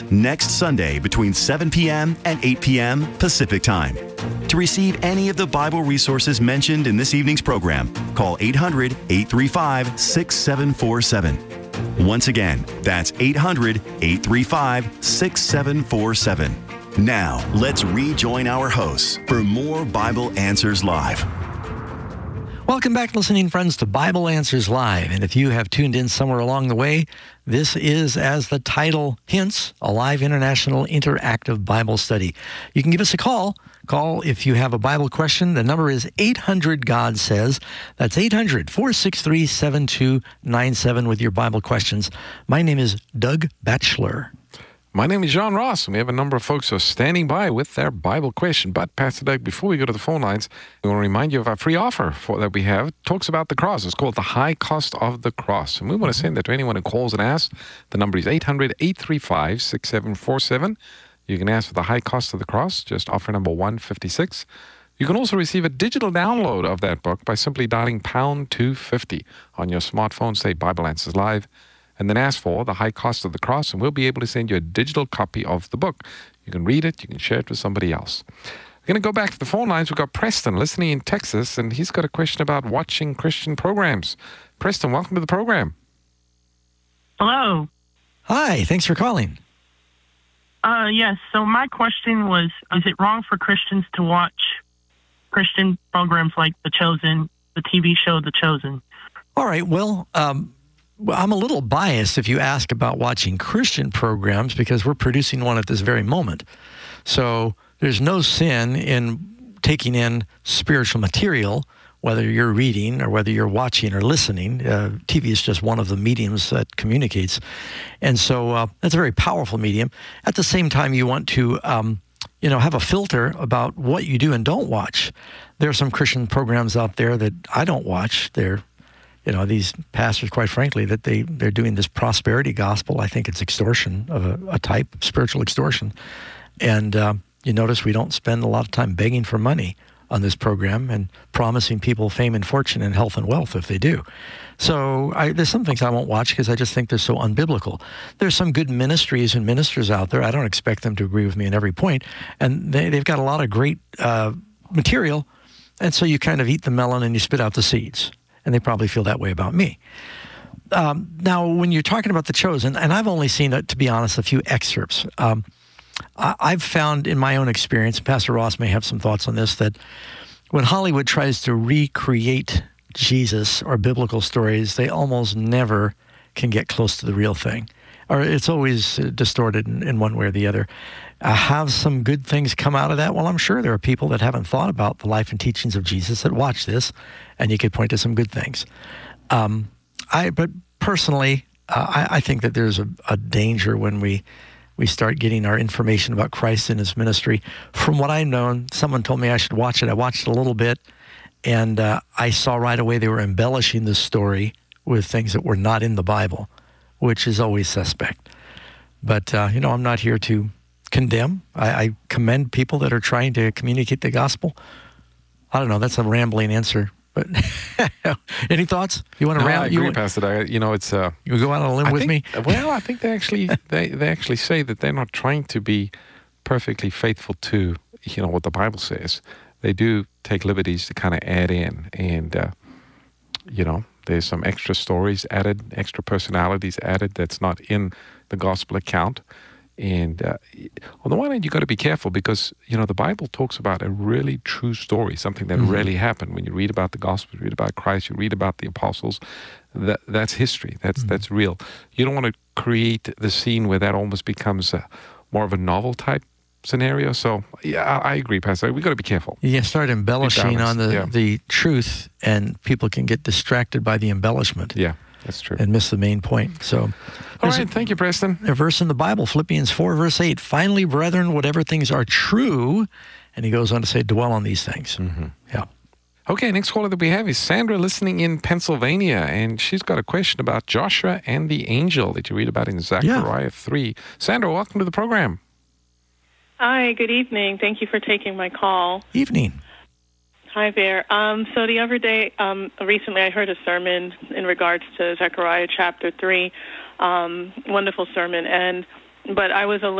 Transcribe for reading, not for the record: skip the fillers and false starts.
next Sunday between 7 p.m. and 8 p.m. Pacific Time. To receive any of the Bible resources mentioned in this evening's program, call 800-835-6747. Once again, that's 800-835-6747. Now, let's rejoin our hosts for more Bible Answers Live. Welcome back, listening friends, to Bible Answers Live. And if you have tuned in somewhere along the way, this is, as the title hints, a live international interactive Bible study. You can give us a call. Call if you have a Bible question. The number is 800-GOD SAYS. That's 800-463-7297 with your Bible questions. My name is Doug Batchelor. My name is John Ross, and we have a number of folks who are standing by with their Bible question. But, Pastor Doug, before we go to the phone lines, we want to remind you of our free offer that we have. It talks about the cross. It's called The High Cost of the Cross. And we want to send that to anyone who calls and asks. The number is 800-835-6747. You can ask for The High Cost of the Cross, just offer number 156. You can also receive a digital download of that book by simply dialing pound 250 on your smartphone, say Bible Answers Live, and then ask for The High Cost of the Cross, and we'll be able to send you a digital copy of the book. You can read it, you can share it with somebody else. We're going to go back to the phone lines. We've got Preston listening in Texas, and he's got a question about watching Christian programs. Preston, welcome to the program. Hello. Hi, thanks for calling. Yes, so my question was, is it wrong for Christians to watch Christian programs like The Chosen, the TV show The Chosen? All right, well, I'm a little biased if you ask about watching Christian programs because we're producing one at this very moment. So there's no sin in taking in spiritual material, whether you're reading or whether you're watching or listening. TV is just one of the mediums that communicates. And so that's a very powerful medium. At the same time, you want to have a filter about what you do and don't watch. There are some Christian programs out there that I don't watch. They're these pastors, quite frankly, that they're doing this prosperity gospel. I think it's extortion of a type, spiritual extortion. And you notice we don't spend a lot of time begging for money on this program and promising people fame and fortune and health and wealth if they do. So there's some things I won't watch because I just think they're so unbiblical. There's some good ministries and ministers out there. I don't expect them to agree with me in every point. And they've got a lot of great material. And so you kind of eat the melon and you spit out the seeds. And they probably feel that way about me. Now, when you're talking about The Chosen, and I've only seen, to be honest, a few excerpts. I've found in my own experience, and Pastor Ross may have some thoughts on this, that when Hollywood tries to recreate Jesus or biblical stories, they almost never can get close to the real thing. Or it's always distorted in one way or the other. Have some good things come out of that? Well, I'm sure there are people that haven't thought about the life and teachings of Jesus that watch this, and you could point to some good things. But personally, I think that there's a danger when we start getting our information about Christ and his ministry. From what I've known, someone told me I should watch it. I watched it a little bit, and I saw right away they were embellishing the story with things that were not in the Bible, which is always suspect. But, I'm not here to condemn. I commend people that are trying to communicate the gospel. I don't know. That's a rambling answer. But any thoughts? You want to I agree, Pastor. You go out on a limb with me? Well, I think they actually say that they're not trying to be perfectly faithful to what the Bible says. They do take liberties to kind of add in, and there's some extra stories added, extra personalities added that's not in the gospel account. And on the one hand, you've got to be careful because, the Bible talks about a really true story, something that really happened. When you read about the gospel, you read about Christ, you read about the apostles, that's history. That's real. You don't want to create the scene where that almost becomes more of a novel type scenario. So, yeah, I agree, Pastor. We've got to be careful. You can start embellishing on the truth, and people can get distracted by the embellishment. Yeah. That's true. And miss the main point. So, all right, thank you, Preston. A verse in the Bible, Philippians 4, verse 8. Finally, brethren, whatever things are true, and he goes on to say, dwell on these things. Mm-hmm. Yeah. Okay, next caller that we have is Sandra listening in Pennsylvania, and she's got a question about Joshua and the angel that you read about in Zechariah 3. Sandra, welcome to the program. Hi, good evening. Thank you for taking my call. Evening. Hi there. So the other day, recently I heard a sermon in regards to Zechariah chapter 3, wonderful sermon, but I was a